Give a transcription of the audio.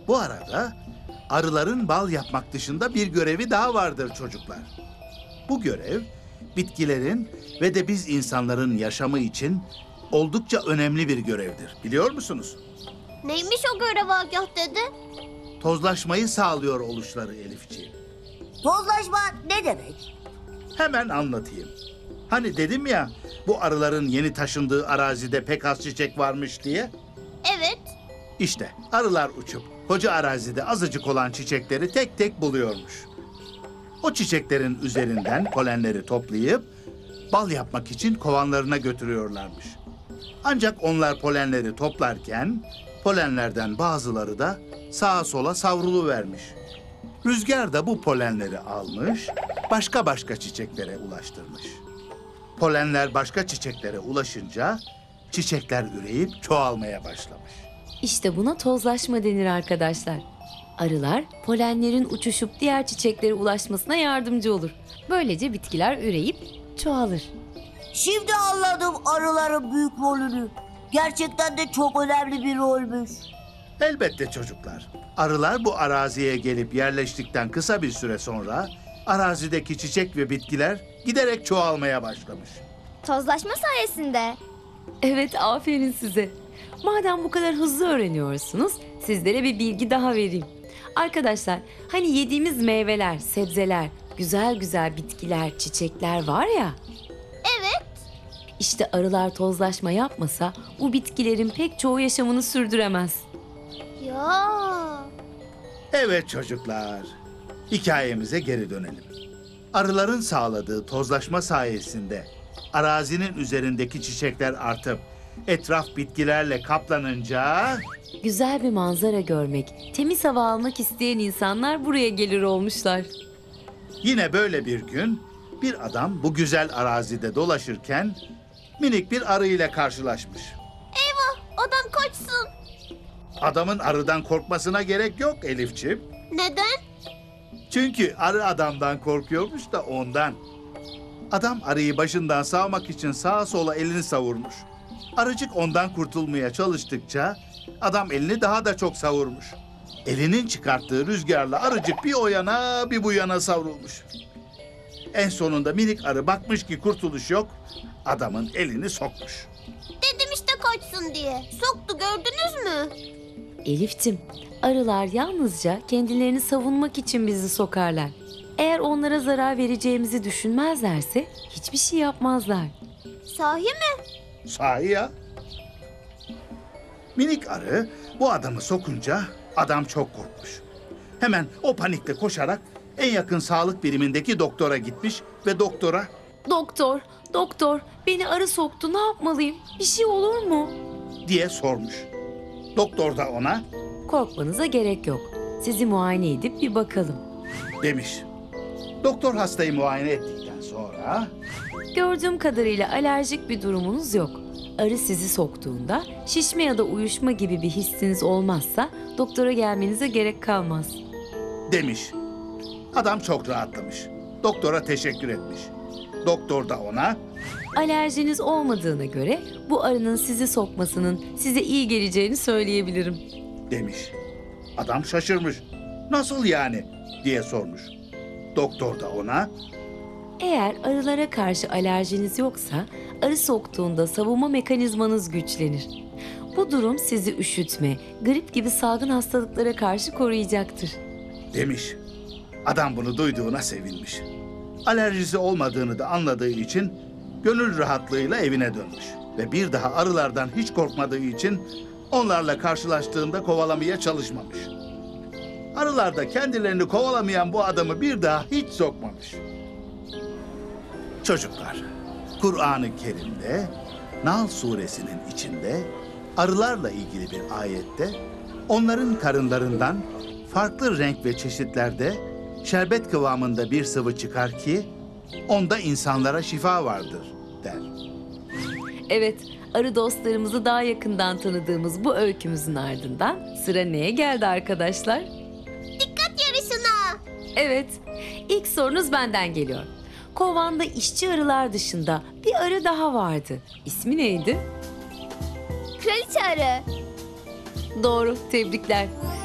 Bu arada arıların bal yapmak dışında bir görevi daha vardır çocuklar. Bu görev bitkilerin ve de biz insanların yaşamı için oldukça önemli bir görevdir. Biliyor musunuz? Neymiş o görev Agah dede? Tozlaşmayı sağlıyor oluşları Elifciğim. Tozlaşma ne demek? Hemen anlatayım. Hani dedim ya bu arıların yeni taşındığı arazide pek az çiçek varmış diye. Evet. İşte arılar uçup koca arazide azıcık olan çiçekleri tek tek buluyormuş. O çiçeklerin üzerinden polenleri toplayıp bal yapmak için kovanlarına götürüyorlarmış. Ancak onlar polenleri toplarken polenlerden bazıları da sağa sola savruluvermiş. Rüzgar da bu polenleri almış, başka çiçeklere ulaştırmış. Polenler başka çiçeklere ulaşınca çiçekler üreyip çoğalmaya başlamış. İşte buna tozlaşma denir arkadaşlar. Arılar polenlerin uçuşup diğer çiçeklere ulaşmasına yardımcı olur. Böylece bitkiler üreyip çoğalır. Şimdi anladım arıların büyük rolünü. Gerçekten de çok önemli bir rolmüş. Elbette çocuklar. Arılar bu araziye gelip yerleştikten kısa bir süre sonra arazideki çiçek ve bitkiler giderek çoğalmaya başlamış. Tozlaşma sayesinde. Evet, aferin size. Madem bu kadar hızlı öğreniyorsunuz, sizlere bir bilgi daha vereyim. Arkadaşlar, hani yediğimiz meyveler, sebzeler, güzel güzel bitkiler, çiçekler var ya. Evet. İşte arılar tozlaşma yapmasa bu bitkilerin pek çoğu yaşamını sürdüremez. Ya. Evet çocuklar, hikayemize geri dönelim. Arıların sağladığı tozlaşma sayesinde arazinin üzerindeki çiçekler artıp etraf bitkilerle kaplanınca Güzel bir manzara görmek, temiz hava almak isteyen insanlar buraya gelir olmuşlar. yine böyle bir gün bir adam bu güzel arazide dolaşırken minik bir arı ile karşılaşmış. Eyvah, adam kaçsın. Adamın arıdan korkmasına gerek yok Elifciğim. Neden? Çünkü arı adamdan korkuyormuş da ondan. Adam arıyı başından savmak için sağa sola elini savurmuş. Arıcık ondan kurtulmaya çalıştıkça adam elini daha da çok savurmuş. Elinin çıkarttığı rüzgarla arıcık bir o yana bir bu yana savrulmuş. En sonunda minik arı bakmış ki kurtuluş yok, adamın elini sokmuş. Dedim işte kaçsın diye. Soktu, gördünüz mü? Elif'cim, arılar yalnızca kendilerini savunmak için bizi sokarlar. Eğer onlara zarar vereceğimizi düşünmezlerse hiçbir şey yapmazlar. Sahi mi? Sahi ya. Minik arı bu adamı sokunca adam çok korkmuş. Hemen o panikle koşarak en yakın sağlık birimindeki doktora gitmiş ve doktora Doktor, doktor, beni arı soktu, ne yapmalıyım? Bir şey olur mu? diye sormuş. Doktor da ona Korkmanıza gerek yok. Sizi muayene edip bir bakalım. demiş. Doktor hastayı muayene ettikten sonra Gördüğüm kadarıyla alerjik bir durumunuz yok. Arı sizi soktuğunda şişme ya da uyuşma gibi bir hissiniz olmazsa doktora gelmenize gerek kalmaz. demiş. Adam çok rahatlamış. Doktora teşekkür etmiş. Doktor da ona Alerjiniz olmadığına göre bu arının sizi sokmasının size iyi geleceğini söyleyebilirim. demiş. Adam şaşırmış. Nasıl yani diye sormuş. Doktor da ona Eğer arılara karşı alerjiniz yoksa arı soktuğunda savunma mekanizmanız güçlenir. Bu durum sizi üşütme, grip gibi salgın hastalıklara karşı koruyacaktır. demiş. Adam bunu duyduğuna sevinmiş. Alerjisi olmadığını da anladığı için gönül rahatlığıyla evine dönmüş. Ve bir daha arılardan hiç korkmadığı için onlarla karşılaştığında kovalamaya çalışmamış. Arılar da kendilerini kovalamayan bu adamı bir daha hiç sokmamış. Çocuklar, Kur'an-ı Kerim'de Nahl suresinin içinde arılarla ilgili bir ayette onların karınlarından farklı renk ve çeşitlerde şerbet kıvamında bir sıvı çıkar ki onda insanlara şifa vardır der. Evet, arı dostlarımızı daha yakından tanıdığımız bu öykümüzün ardından sıra neye geldi arkadaşlar? Dikkat yarışına. Evet, ilk sorunuz benden geliyor. Kovanda işçi arılar dışında bir arı daha vardı. İsmi neydi? Kraliçe arı. Doğru, tebrikler.